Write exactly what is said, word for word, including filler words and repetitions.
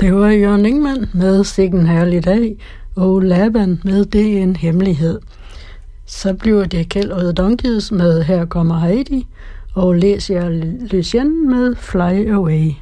Det var Jørgen Ingmann med Sikke en herlig dag, og Laban med Det er en hemmelighed. Så bliver det Kjeld og Donkeys med Her kommer Heidi, og læser jeg Lucien med Fly Away.